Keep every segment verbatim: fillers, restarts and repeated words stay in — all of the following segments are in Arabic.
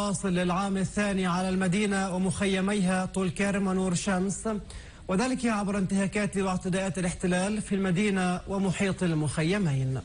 المتواصل للعام الثاني على المدينة ومخيميها طول كرم ونور شمس، وذلك عبر انتهاكات واعتداءات الاحتلال في المدينة ومحيط المخيمين.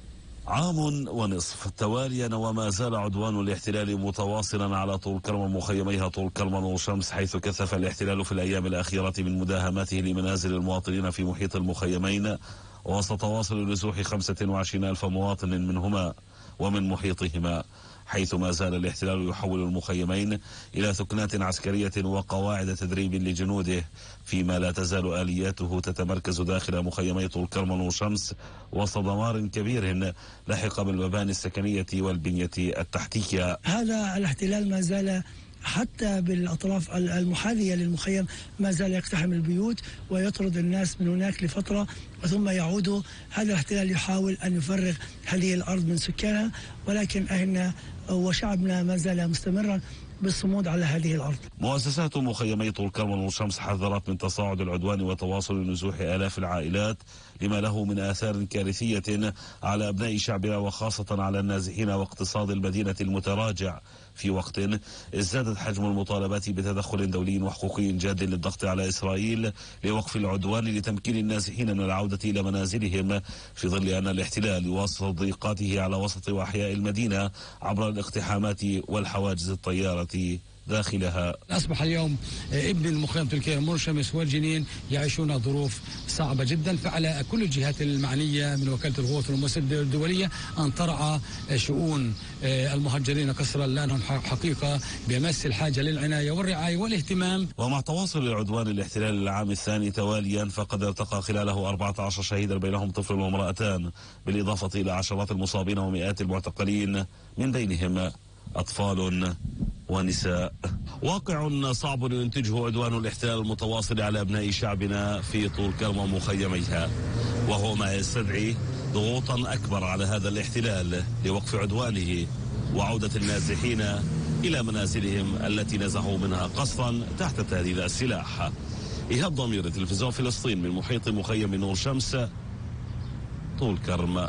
عام ونصف تواليا وما زال عدوان الاحتلال متواصلا على طول كرم ومخيميها طول كرم ونور شمس، حيث كثف الاحتلال في الأيام الأخيرة من مداهماته لمنازل المواطنين في محيط المخيمين، وسط تواصل نزوح خمسة وعشرين ألف مواطن منهما ومن محيطهما، حيث ما زال الاحتلال يحول المخيمين إلى ثكنات عسكرية وقواعد تدريب لجنوده، فيما لا تزال آلياته تتمركز داخل مخيمي طول كرم ونور شمس وسط دمار كبير لحق بالمباني السكنية والبنية التحتية. هذا الاحتلال ما زال حتى بالأطراف المحاذية للمخيم ما زال يقتحم البيوت ويطرد الناس من هناك لفترة ثم يعودوا. هذا الاحتلال يحاول أن يفرغ هذه الأرض من سكانها، ولكن أهلنا وشعبنا ما زال مستمرا بالصمود على هذه الأرض. مؤسسات مخيمي طول كرم ونور شمس حذرت من تصاعد العدوان وتواصل نزوح آلاف العائلات لما له من آثار كارثية على أبناء شعبنا، وخاصة على النازحين واقتصاد المدينة المتراجع، في وقت ازدادت حجم المطالبات بتدخل دولي وحقوقي جاد للضغط على إسرائيل لوقف العدوان لتمكين النازحين من العودة إلى منازلهم، في ظل أن الاحتلال يواصل ضيقاته على وسط وأحياء المدينة عبر الاقتحامات والحواجز الطيارة داخلها. أصبح اليوم ابن المخيم طول كرم ونور شمس والجنين يعيشون ظروف صعبة جدا، فعلى كل الجهات المعنية من وكالة الغوث والمساعدة الدولية أن ترعى شؤون المهجرين كسرا، لأنهم حقيقة بمس الحاجة للعناية والرعاية والاهتمام. ومع تواصل العدوان الاحتلال العام الثاني تواليا، فقد ارتقى خلاله أربعة عشر شهيدا بينهم طفل وامرأتان، بالإضافة إلى عشرات المصابين ومئات المعتقلين من بينهم أطفال ونساء. واقع صعب ينتجه عدوان الاحتلال المتواصل على أبناء شعبنا في طول كرم ومخيميها، وهو ما يستدعي ضغوطا أكبر على هذا الاحتلال لوقف عدوانه وعودة النازحين إلى منازلهم التي نزحوا منها قصرا تحت تهديد السلاح. إيهاب ضمير، تلفزيون فلسطين، من محيط مخيم نور شمس طول كرم.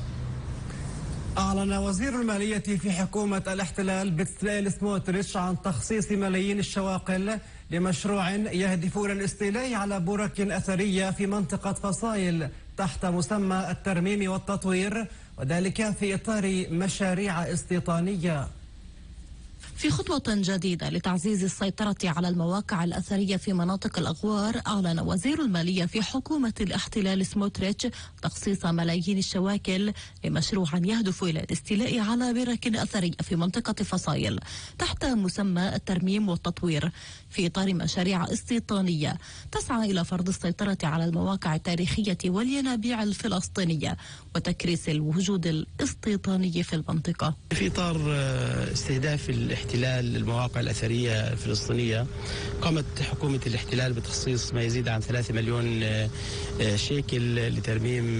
أعلن وزير المالية في حكومة الاحتلال بتسليل سموتريتش عن تخصيص ملايين الشواقل لمشروع يهدف إلى الاستيلاء على برك أثرية في منطقة فصائل تحت مسمى الترميم والتطوير، وذلك في إطار مشاريع استيطانية. في خطوة جديدة لتعزيز السيطرة على المواقع الأثرية في مناطق الأغوار، أعلن وزير المالية في حكومة الاحتلال سموتريتش تخصيص ملايين الشواكل لمشروع يهدف إلى الاستيلاء على برك أثرية في منطقة فصائل تحت مسمى الترميم والتطوير، في إطار مشاريع استيطانية تسعى إلى فرض السيطرة على المواقع التاريخية والينابيع الفلسطينية وتكريس الوجود الاستيطاني في المنطقة. في إطار استهداف الاحتلال المواقع الأثرية الفلسطينية، قامت حكومة الاحتلال بتخصيص ما يزيد عن ثلاثة مليون شيكل لترميم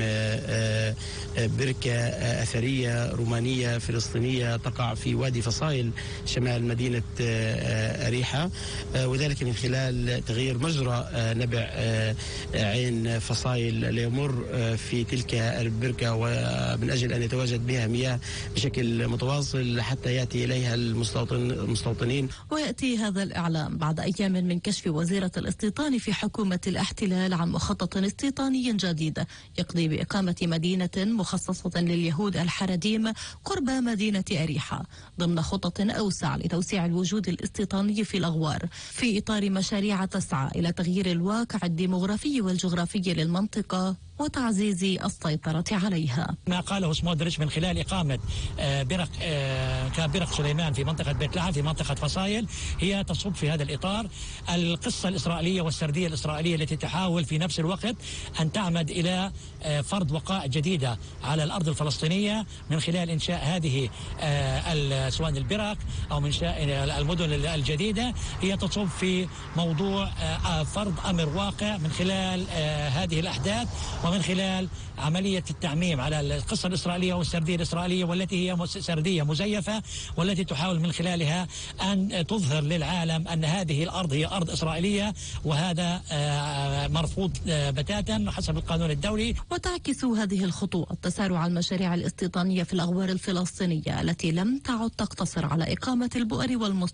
بركة أثرية رومانية فلسطينية تقع في وادي فصائل شمال مدينة أريحة، وذلك من خلال تغيير مجرى نبع عين فصائل ليمر في تلك البركة، ومن أجل أن يتواجد بها مياه بشكل متواصل حتى يأتي إليها المستوطنين. ويأتي هذا الإعلام بعد أيام من كشف وزيرة الاستيطان في حكومة الاحتلال عن مخطط استيطاني جديد يقضي بإقامة مدينة مخصصة لليهود الحراديم قرب مدينة أريحة، ضمن خطط أوسع لتوسيع الوجود الاستيطاني في الأغوار، في إطار مشاريع تسعى إلى تغيير الواقع الديمغرافي والجغرافي للمنطقة وتعزيز السيطرة عليها. ما قاله سموتريتش من خلال إقامة برق كبرق سليمان في منطقة بيت لحم في منطقة فصائل هي تصب في هذا الإطار. القصة الإسرائيلية والسردية الإسرائيلية التي تحاول في نفس الوقت أن تعمد إلى فرض وقائع جديدة على الأرض الفلسطينية من خلال إنشاء هذه سواء البرق أو من إنشاء المدن الجديدة، هي تصب في موضوع فرض أمر واقع من خلال هذه الأحداث ومن خلال عملية التعميم على القصة الإسرائيلية والسردية الإسرائيلية، والتي هي سردية مزيفة والتي تحاول من خلالها أن تظهر للعالم أن هذه الأرض هي أرض إسرائيلية، وهذا مرفوض بتاتا حسب القانون الدولي. وتعكس هذه الخطوة تسارع المشاريع الاستيطانية في الأغوار الفلسطينية التي لم تعد تقتصر على إقامة البؤر والمستوطنات